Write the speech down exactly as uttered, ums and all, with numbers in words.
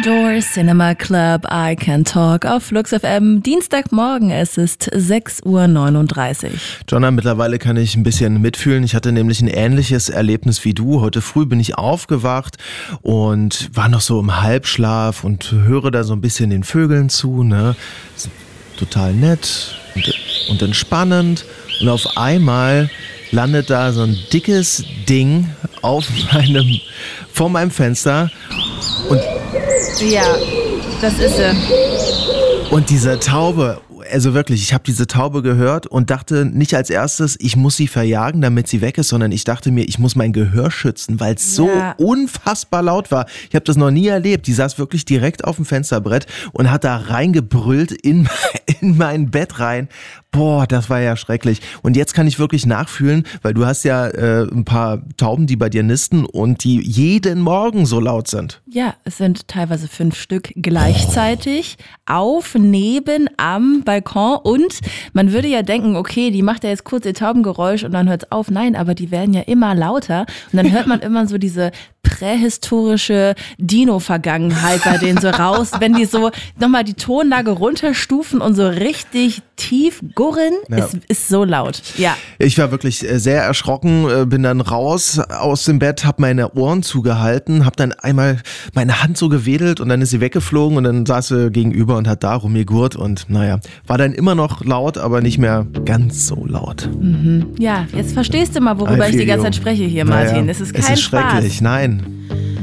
Door Cinema Club, I Can Talk auf Flux F M. Dienstagmorgen, es ist sechs Uhr neununddreißig. Jonna, mittlerweile kann ich ein bisschen mitfühlen. Ich hatte nämlich ein ähnliches Erlebnis wie du. Heute früh bin ich aufgewacht und war noch so im Halbschlaf und höre da so ein bisschen den Vögeln zu, ne? Total nett und, und entspannend. Und auf einmal landet da so ein dickes Ding auf meinem, vor meinem Fenster. Und ja, das ist sie. Und diese Taube, also wirklich, ich habe diese Taube gehört und dachte nicht als erstes, ich muss sie verjagen, damit sie weg ist, sondern ich dachte mir, ich muss mein Gehör schützen, weil es so ja. unfassbar laut war. Ich habe das noch nie erlebt. Die saß wirklich direkt auf dem Fensterbrett und hat da reingebrüllt in, in mein Bett rein. Boah, das war ja schrecklich. Und jetzt kann ich wirklich nachfühlen, weil du hast ja äh, ein paar Tauben, die bei dir nisten und die jeden Morgen so laut sind. Ja, es sind teilweise fünf Stück gleichzeitig oh. auf, neben, am Balkon. Und man würde ja denken, okay, die macht ja jetzt kurz ihr Taubengeräusch und dann hört es auf. Nein, aber die werden ja immer lauter. Und dann hört man immer so diese prähistorische Dino-Vergangenheit bei denen so raus, wenn die so nochmal die Tonlage runterstufen und so richtig tief gurren, ja. ist, ist so laut. Ja. Ich war wirklich sehr erschrocken, bin dann raus aus dem Bett, habe meine Ohren zugehalten, habe dann einmal meine Hand so gewedelt und dann ist sie weggeflogen und dann saß sie gegenüber und hat da rumgegurrt und naja, war dann immer noch laut, aber nicht mehr ganz so laut. Mhm. Ja, jetzt verstehst du mal, worüber I ich die ganze Zeit spreche hier, Martin. Naja, es ist kein es ist Spaß. Schrecklich, nein.